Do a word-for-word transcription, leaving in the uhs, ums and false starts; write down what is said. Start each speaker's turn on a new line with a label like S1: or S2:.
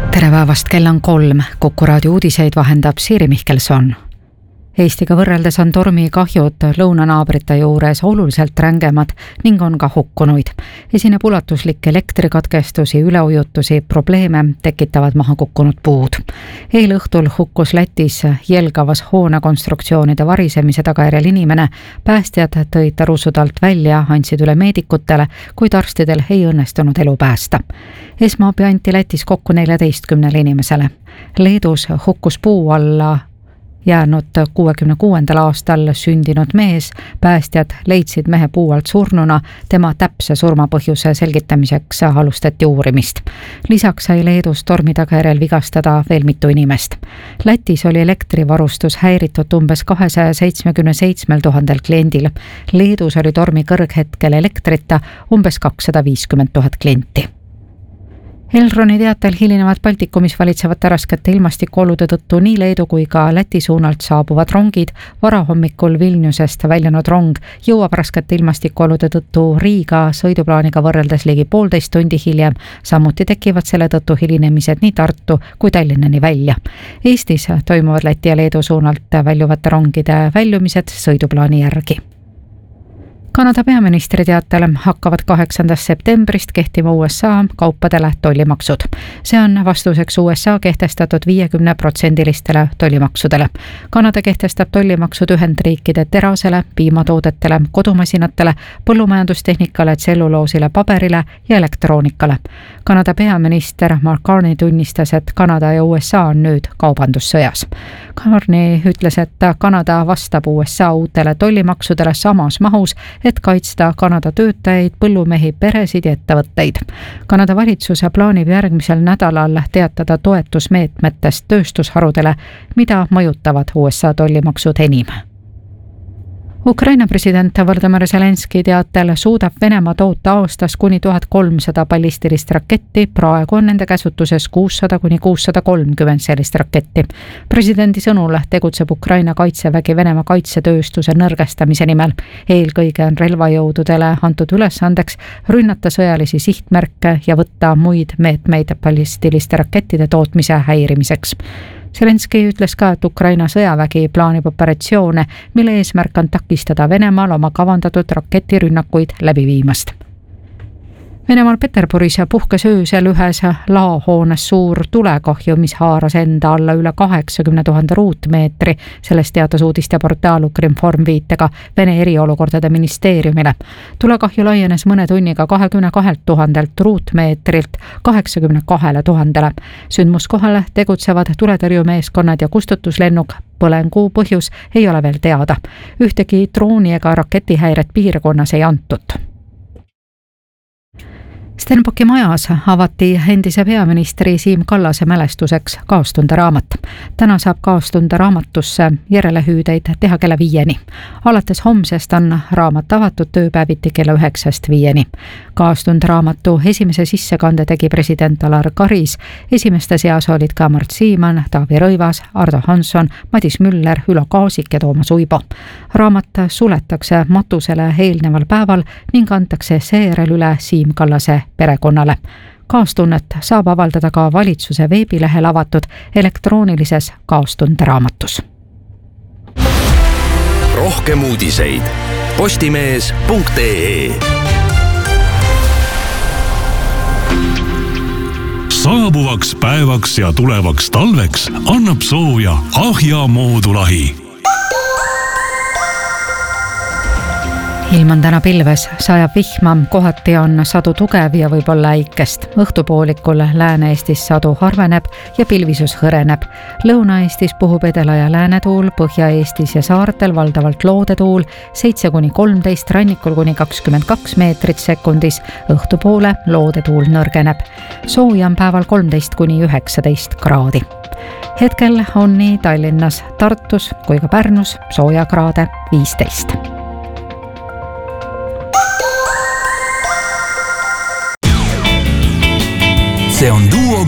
S1: tere päevast, kell on kolm. Kuku raadio uudiseid vahendab Siiri Mihkelson. Eestiga võrreldes on tormi kahjud lõunanaabrite juures oluliselt rängemad ning on ka hukkunuid. Esineb ulatuslikke elektrikatkestusi, üleujutusi, probleeme tekitavad maha kukkunud puud. Eile õhtul hukkus Lätis Jelgavas hoonekonstruktsioonide varisemise tagajärjel inimene. Päästjad tõid rusudalt välja, andsid üle meedikutele, kuid arstidel ei õnnestunud elu päästa. Esmaabi anti Lätis kokku neljateistkümnele inimesele. Leedus hukkus puu alla jäänud kuuekümne kuuendal aastal sündinud mees. Päästjad leidsid mehe puu alt surnuna, tema täpse surmapõhjuse selgitamiseks alustati uurimist. Lisaks sai Leedus tormi tagajärjel vigastada veel mitu inimest. Lätis oli elektrivarustus häiritud umbes kahesaja seitsmekümne seitsmel tuhandel kliendil. Leedus oli tormi kõrghetkel elektrita umbes kakssada viiskümmend tuhat klienti. Elroni teatel hilinevad Baltikumis valitsevate raskete ilmastikuolude tõttu nii Leedu kui ka Läti suunalt saabuvad rongid. Varahommikul Vilniusest väljanud rong jõuab raskete ilmastikuolude tõttu Riiga sõiduplaaniga võrreldes ligi poolteist tundi hiljem. Samuti tekivad selle tõttu hilinemised nii Tartu kui Tallinnani välja. Eestis toimuvad Läti ja Leedu suunalt väljuvate rongide väljumised sõiduplaani järgi. Kanada peaministri teatel hakkavad kaheksandast septembrist kehtima U S A kaupadele tollimaksud. See on vastuseks U S A kehtestatud viiekümne protsendilistele tollimaksudele. Kanada kehtestab tollimaksud Ühendriikide terasele, piimatoodetele, kodumasinatele, põllumajandustehnikale, tselluloosile, paberile ja elektroonikale. Kanada peaminister Mark Carney tunnistas, et Kanada ja U S A on nüüd kaubandussõjas. Carney ütles, et Kanada vastab U S A uutele tollimaksudele samas mahus, et kaitsta Kanada töötajaid, põllumehi, peresid ja ettevõtteid. Kanada valitsus plaanib järgmisel nädalal teatada toetusmeetmetest tööstusharudele, mida mõjutavad U S A tollimaksud enim. Ukraina president Volodõmõr Zelenski teatel suudab Venemaa toota aastas kuni tuhat kolmsada ballistilist raketti. Praegu on nende käsutuses kuussada kuni kuussada kolmkümmend sellist raketti. Presidendi sõnul tegutseb Ukraina kaitsevägi Venemaa kaitsetööstuse nõrgestamise nimel. Eelkõige on relvajõududele antud ülesandeks rünnata sõjalisi sihtmärke ja võtta muid meetmeid ballistiliste rakettide tootmise häirimiseks. Zelenski ütles ka, et Ukraina sõjavägi plaanib operatsioone, mille eesmärk on takistada Venemaal oma kavandatud raketirünnakuid läbi viimast. Venemaal Peterburis puhkes öösel ühes laohoones suur tulekahju, mis haaras enda alla üle kaheksakümne tuhande ruutmeetri. Sellest teatas uudisteportaal Ukrinform viitega Vene eriolukordade ministeeriumile. Tulekahju laienes mõne tunniga kahekümne kahelt tuhandelt ruutmeetrilt kaheksakümne kahele tuhandele. Sündmuskohal tegutsevad tuletõrjumeeskonnad ja kustutuslennuk. Põlengu põhjus ei ole veel teada. Ühtegi drooni ega raketihäiret piirkonnas ei antud. Stenbocki majas avati endise peaministri Siim Kallase mälestuseks kaastunde raamat. Täna saab kaastunde raamatusse järelehüüdeid teha kella viieni. Alates homsest on raamat avatud tööpäeviti kella üheksast viieni. Kaastunde raamatu esimese sissekande tegi president Alar Karis. Esimeste seas olid ka Mart Siimann, Taavi Rõivas, Ardo Hansson, Madis Müller, Ülo Kaasik ja Toomas Uibo. Raamat suletakse matusele eelneval päeval ning antakse seejärel üle Siim Kallase perekonnale. Kaastunnet saab avaldada ka valitsuse veebilehel avatud elektroonilises kaastunde raamatus.
S2: Rohkem uudiseid postimees punkt ee.
S3: Saabuvaks päevaks ja tulevaks talveks annab sooja Ahja moodulahi.
S1: Ilm on täna pilves, sajab vihma, kohati on sadu tugev ja võib-olla äikest. Õhtupoolikul Lääne-Eestis sadu harveneb ja pilvisus hõreneb. Lõuna-Eestis puhub edela- ja läänetuul, Põhja-Eestis ja saartel valdavalt loodetuul, seitse kuni kolmteist, rannikul kuni kakskümmend kaks meetrit sekundis, õhtupoole loodetuul nõrgeneb. Sooja on päeval kolmteist kuni üheksateist kraadi. Hetkel on nii Tallinnas, Tartus kui ka Pärnus soojakraade viisteist.
S2: See on Duo